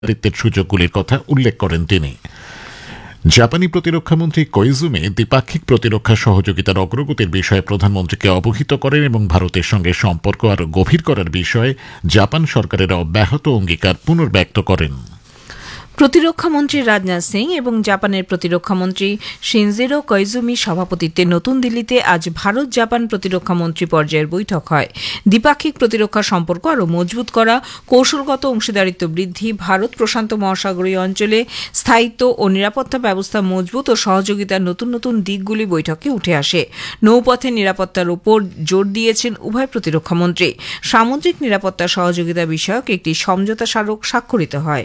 অংশীদারিত্বের সুযোগগুলির কথা উল্লেখ করেন তিনি। জাপানি প্রতিরক্ষামন্ত্রী কোইজুমি দ্বিপাক্ষিক প্রতিরক্ষা সহযোগিতার অগ্রগতির বিষয়ে প্রধানমন্ত্রীকে অবহিত করেন এবং ভারতের সঙ্গে সম্পর্ক আরও গভীর করার বিষয়ে জাপান সরকারের অব্যাহত অঙ্গীকার পুনর্ব্যক্ত করেন। প্রতিরক্ষামন্ত্রী রাজনাথ সিং এবং জাপানের প্রতিরক্ষামন্ত্রী শিনজিরো কোইজুমির সভাপতিত্বে নতুন দিল্লিতে আজ ভারত জাপান প্রতিরক্ষামন্ত্রী পর্যায়ের বৈঠক হয়। দ্বিপাক্ষিক প্রতিরক্ষা সম্পর্ক আরও মজবুত করা, কৌশলগত অংশীদারিত্ব বৃদ্ধি, ভারত প্রশান্ত মহাসাগরীয় অঞ্চলে স্থায়িত্ব ও নিরাপত্তা ব্যবস্থা মজবুত ও সহযোগিতার নতুন নতুন দিকগুলি বৈঠকে উঠে আসে। নৌপথের নিরাপত্তার উপর জোর দিয়েছেন উভয় প্রতিরক্ষামন্ত্রী। সামুদ্রিক নিরাপত্তা সহযোগিতা বিষয়ক একটি সমঝোতা স্মারক স্বাক্ষরিত হয়।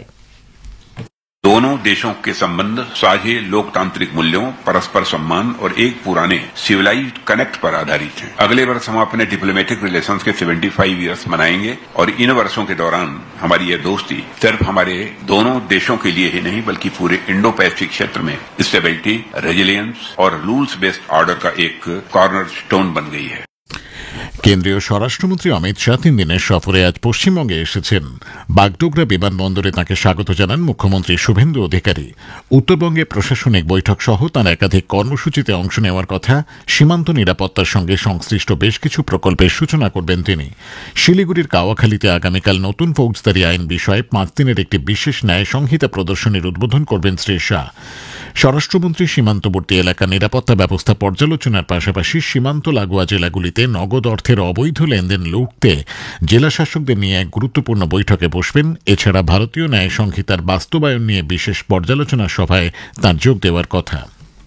दोनों देशों के संबंध साझे लोकतांत्रिक मूल्यों, परस्पर सम्मान और एक पुराने सिविलाइज्ड कनेक्ट पर आधारित हैं। अगले वर्ष हम अपने डिप्लोमेटिक रिलेशंस के 75 ईयर्स मनाएंगे और इन वर्षों के दौरान हमारी यह दोस्ती सिर्फ हमारे दोनों देशों के लिए ही नहीं बल्कि पूरे इंडो पैसिफिक क्षेत्र में स्टेबिलिटी, रेजिलियंस और रूल्स बेस्ड ऑर्डर का एक कॉर्नर स्टोन बन गई है। কেন্দ্রীয় স্বরাষ্ট্রমন্ত্রী অমিত শাহ 3 দিনের সফরে আজ পশ্চিমবঙ্গে এসেছেন। বাগডোগরা বিমানবন্দরে তাঁকে স্বাগত জানান মুখ্যমন্ত্রী শুভেন্দু অধিকারী। উত্তরবঙ্গে প্রশাসনিক বৈঠক সহ তাঁর একাধিক কর্মসূচিতে অংশ নেওয়ার কথা। সীমান্ত নিরাপত্তার সঙ্গে সংশ্লিষ্ট বেশ কিছু প্রকল্পের সূচনা করবেন তিনি। শিলিগুড়ির কাওয়াখালীতে আগামীকাল নতুন ফৌজদারি আইন বিষয়ে 5 দিনের একটি বিশেষ ন্যায় সংহিতা প্রদর্শনীর উদ্বোধন করবেন শ্রী শাহ। স্বরাষ্ট্রমন্ত্রী সীমান্তবর্তী এলাকার নিরাপত্তা ব্যবস্থা পর্যালোচনার পাশাপাশি সীমান্ত লাগোয়া জেলাগুলিতে নগদ অর্থের অবৈধ লেনদেন রুখতে জেলা শাসকদের নিয়ে এক গুরুত্বপূর্ণ বৈঠকে বসবেন। এছাড়া ভারতীয় ন্যায় সংহিতার বাস্তবায়ন নিয়ে বিশেষ পর্যালোচনা সভায় তাঁর যোগ দেওয়ার কথা।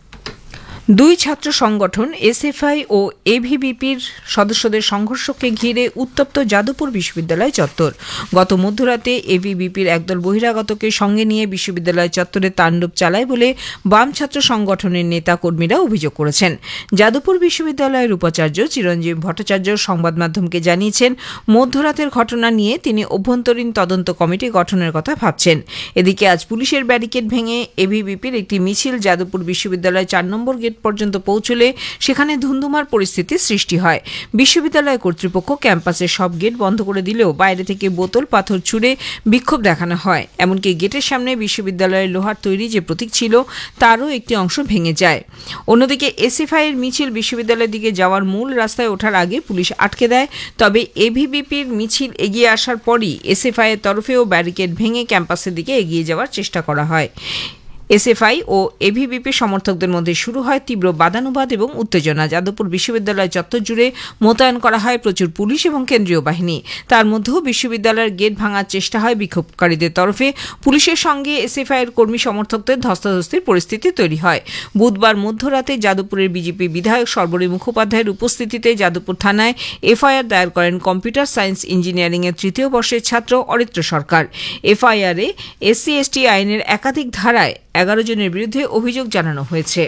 দুই ছাত্র সংগঠন এসএফআই ও এভিবিপির সদস্যদের সংঘর্ষকে ঘিরে উত্তপ্ত যাদবপুর বিশ্ববিদ্যালয় চত্বর। গত মধ্যরাতে এভিবিপির একদল বহিরাগতকে সঙ্গে নিয়ে বিশ্ববিদ্যালয় চত্বরে তাণ্ডব চালায় বলে বাম ছাত্র সংগঠনের নেতা কর্মীরা অভিযোগ করেছেন। যাদবপুর বিশ্ববিদ্যালয়ের উপাচার্য চিরঞ্জীব ভট্টাচার্য সংবাদ মাধ্যমকে জানিয়েছেন, মধ্যরাতের ঘটনা নিয়ে তিনি অভ্যন্তরীণ তদন্ত কমিটি গঠনের কথা ভাবছেন। এদিকে আজ পুলিশের ব্যারিকেড ভেঙে এভিবিপির একটি মিছিল যাদবপুর বিশ্ববিদ্যালয় 4 নম্বর গেট পর্যন্ত পৌঁছলে সেখানে ধুন্ধুমার পরিস্থিতির সৃষ্টি হয়। বিশ্ববিদ্যালয় কর্তৃপক্ষ ক্যাম্পাসের সব গেট বন্ধ করে দিলেও বাইরে থেকে বোতল পাথর ছুড়ে বিক্ষোভ দেখানো হয়। এমনকি গেটের সামনে বিশ্ববিদ্যালয়ের লোহার তৈরি যে প্রতীক ছিল তারও একটি অংশ ভেঙে যায়। অন্যদিকে এসএফআই এর মিছিল বিশ্ববিদ্যালয়ের দিকে যাওয়ার মূল রাস্তায় ওঠার আগে পুলিশ আটকে দেয়। তবে এভিবিপির মিছিল এগিয়ে আসার পরই এসএফআই এর তরফেও ব্যারিকেড ভেঙে ক্যাম্পাসের দিকে এগিয়ে যাওয়ার চেষ্টা করা হয়। এসএফআই ও এভিবিপি সমর্থকদের মধ্যে শুরু হয় তীব্র বাদানুবাদ এবং উত্তেজনা। যাদবপুর বিশ্ববিদ্যালয় চত্বর জুড়ে মোতায়েন করা হয় প্রচুর পুলিশ এবং কেন্দ্রীয় বাহিনী। তার মধ্যেও বিশ্ববিদ্যালয়ের গেট ভাঙার চেষ্টা হয় বিক্ষোভকারীদের তরফে। পুলিশের সঙ্গে এসএফআই এর কর্মী সমর্থকদের ধস্তাধস্তির পরিস্থিতি তৈরি হয়। বুধবার মধ্যরাতে যাদবপুরের বিজেপি বিধায়ক সর্বরী মুখোপাধ্যায়ের উপস্থিতিতে যাদবপুর থানায় এফআইআর দায়ের করেন কম্পিউটার সায়েন্স ইঞ্জিনিয়ারিং এর 3য় বর্ষের ছাত্র অরিত্র সরকার। এফআইআরে এসসি/এসটি আইনের একাধিক ধারায় 11 জনের বিরুদ্ধে অভিযোগ জানানো হয়েছে।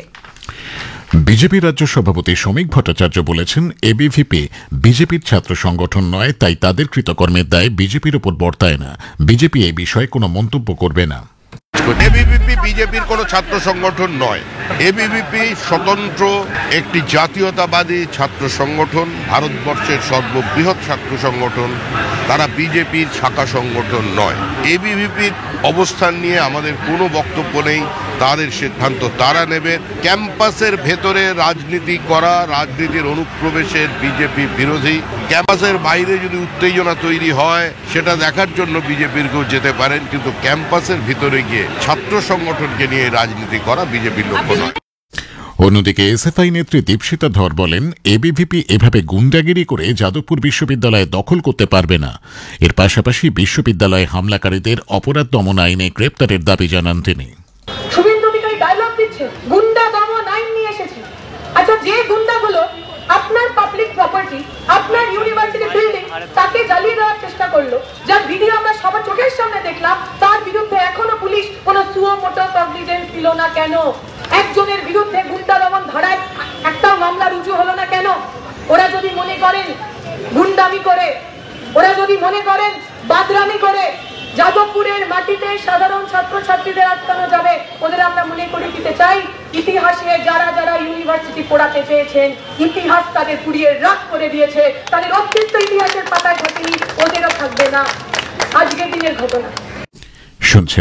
বিজেপি রাজ্য সভাপতি শ্রমিক ভট্টাচার্য বলেছেন, এবিভিপি বিজেপির ছাত্র সংগঠন নয়, তাই তাদের কৃতকর্মের দায় বিজেপির ওপর বর্তায় না। বিজেপি এই বিষয়ে কোনো মন্তব্য করবে না। এবিভিপি বিজেপির কোনো ছাত্র সংগঠন নয়। এবিভিপি স্বতন্ত্র একটি জাতীয়তাবাদী ছাত্র সংগঠন, ভারতবর্ষের সর্ববৃহৎ ছাত্র সংগঠন। তারা বিজেপির শাখা সংগঠন নয়। এবিভিপির অবস্থান নিয়ে আমাদের কোনো বক্তব্য নেই, তাদের সিদ্ধান্ত তারা নেবে। ক্যাম্পাসের ভেতরে রাজনীতি করা, রাজনীতির অনুপ্রবেশের বিজেপি বিরোধী। ক্যাম্পাসের বাইরে যদি উত্তেজনা তৈরি হয় সেটা দেখার জন্য বিজেপির কেউ যেতে পারেন, কিন্তু ক্যাম্পাসের ভিতরে গিয়ে ছাত্র সংগঠনকে নিয়ে রাজনীতি করা বিজেপির লক্ষ্য নয়। অন্যদিকে এসএফআই নেত্রী দীপশিতা ধর বলেন, এবিভিপি এভাবে গুন্ডাগিরি করে যাদবপুর বিশ্ববিদ্যালয়ে দখল করতে পারবে না। এর পাশাপাশি বিশ্ববিদ্যালয়ে হামলাকারীদের অপরাধ দমন আইনে গ্রেপ্তারের দাবি জানান তিনি। শুভেন্দু অধিকারী ডায়লগ দিচ্ছে, গুন্ডা দমন আইন নিয়ে এসেছে। আচ্ছা, যে গুন্ডাগুলো আপনার পাবলিক প্রপার্টি, আপনার ইউনিভার্সিটি বিল্ডিং তাকে জ্বালিয়ে দেওয়ার চেষ্টা করলো, যার ভিডিও আমরা সবার চোখের সামনে দেখলাম, তার বিরুদ্ধে এখনো পুলিশ কোনো সুও মোটো কগনিজেন্স দিল না কেন? একজনের বিরুদ্ধে গুন্ডা দমন ধারায় একটা মামলা রুজু হলো না কেন? ওরা যদি মনে করেন গুন্ডামি করে, ওরা যদি মনে করেন বাদরামি করে যাদবপুরের মাটিতে সাধারণ ছাত্রছাত্রীদের আটকানো যাবে, ওদের আমরা মনে করে দিতে চাই, ইতিহাসে যারা যারা ইউনিভার্সিটি পড়াতে চেয়েছেন, ইতিহাস তাদের পুড়িয়ে রাখ করে দিয়েছে। তাদের অস্তিত্ব ইতিহাসের পাতায় থাকেনি, ওদেরও থাকবে না। আজকের দিনের ঘটনা। শুনছেন